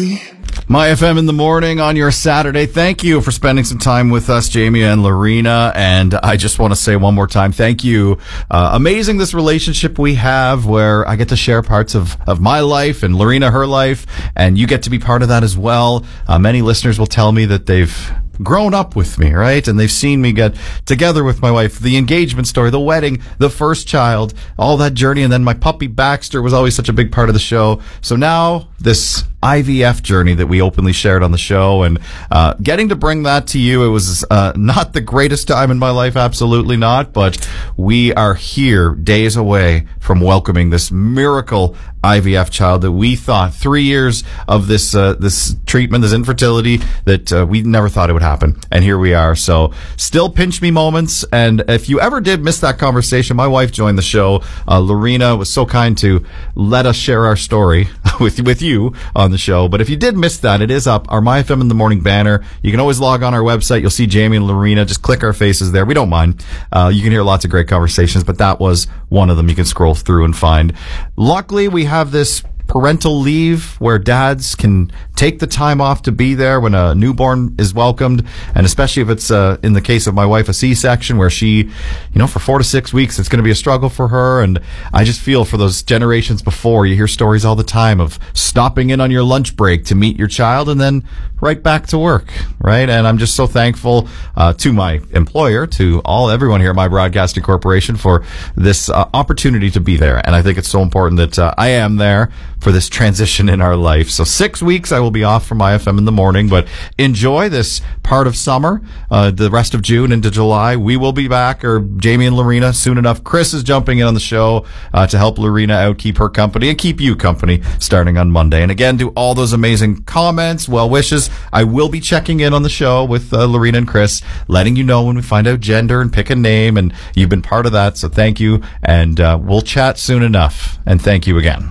baby. My FM in the morning on your Saturday. Thank you for spending some time with us, Jamie and Lorena. And I just want to say one more time, thank you. Amazing this relationship we have where I get to share parts of my life and Lorena her life, and you get to be part of that as well. Many listeners will tell me that they've grown up with me, right? And they've seen me get together with my wife, the engagement story, the wedding, the first child, all that journey. And then my puppy Baxter was always such a big part of the show. So now this IVF journey that we openly shared on the show, and getting to bring that to you, it was not the greatest time in my life, absolutely not, but we are here days away from welcoming this miracle IVF child that we thought 3 years of this treatment, this infertility, that we never thought it would happen. And here we are. So still pinch me moments. And if you ever did miss that conversation, my wife joined the show. Lorena was so kind to let us share our story with you on the show. But if you did miss that, it is up, our My FM in the Morning banner. You can always log on our website. You'll see Jamie and Lorena. Just click our faces there. We don't mind. You can hear lots of great conversations, but that was one of them you can scroll through and find. Luckily, we have this parental leave where dads can take the time off to be there when a newborn is welcomed, and especially if it's in the case of my wife, a C-section where she, for 4 to 6 weeks, it's going to be a struggle for her. And I just feel for those generations before, you hear stories all the time of stopping in on your lunch break to meet your child and then right back to work, right? And I'm just so thankful to my employer, to everyone here at My Broadcasting Corporation for this opportunity to be there. And I think it's so important that I am there for this transition in our life. So 6 weeks I will be off from My FM in the morning, but enjoy this part of summer. The rest of June into July, we will be back, or Jamie and Lorena soon enough. Chris is jumping in on the show to help Lorena out, keep her company, and keep you company starting on Monday. And again, to all those amazing comments, well wishes, I will be checking in on the show with Lorena and Chris, letting you know when we find out gender and pick a name, and you've been part of that, so thank you, and we'll chat soon enough. And thank you again.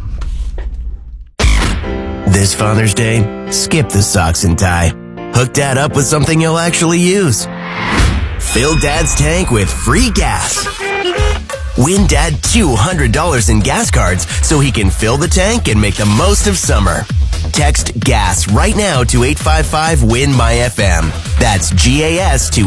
This Father's Day, skip the socks and tie. Hook Dad up with something you'll actually use. Fill Dad's tank with free gas. Win Dad $200 in gas cards so he can fill the tank and make the most of summer. Text GAS right now to 855-WIN-MY-FM. That's GAS to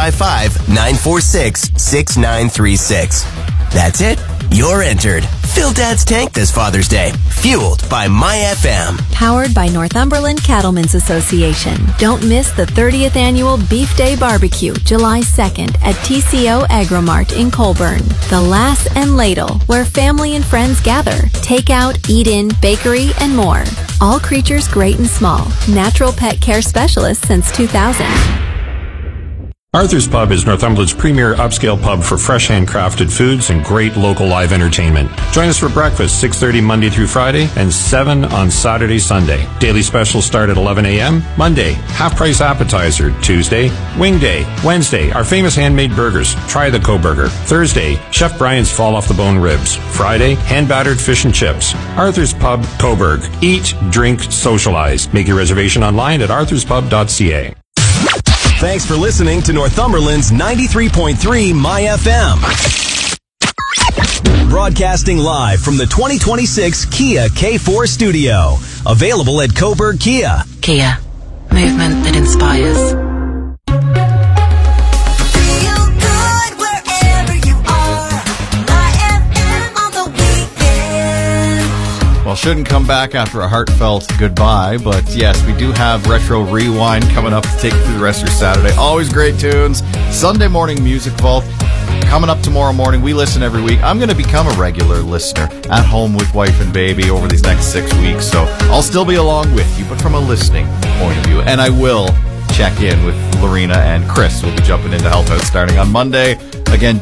855-946-6936. That's it. You're entered. Fill Dad's tank this Father's Day. Fueled by My FM. Powered by Northumberland Cattlemen's Association. Don't miss the 30th Annual Beef Day Barbecue, July 2nd at TCO Agrimart in Colburn. The Lass and Ladle, where family and friends gather. Takeout, eat-in, bakery, and more. All creatures great and small. Natural pet care specialist since 2000. Arthur's Pub is Northumberland's premier upscale pub for fresh handcrafted foods and great local live entertainment. Join us for breakfast, 6:30 Monday through Friday and 7 on Saturday, Sunday. Daily specials start at 11 a.m. Monday, half-price appetizer. Tuesday, wing day. Wednesday, our famous handmade burgers. Try the Co-Burger. Thursday, Chef Brian's fall-off-the-bone ribs. Friday, hand-battered fish and chips. Arthur's Pub, Coburg. Eat, drink, socialize. Make your reservation online at arthurspub.ca. Thanks for listening to Northumberland's 93.3 My FM. Broadcasting live from the 2026 Kia K4 studio. Available at Coburg Kia. Kia. Movement that inspires. Well, shouldn't come back after a heartfelt goodbye, but yes, we do have Retro Rewind coming up to take you through the rest of your Saturday. Always great tunes. Sunday morning Music Vault coming up tomorrow morning. We listen every week. I'm going to become a regular listener at home with wife and baby over these next 6 weeks, so I'll still be along with you, but from a listening point of view. And I will check in with Lorena and Chris. We'll be jumping in to help out starting on Monday. Again,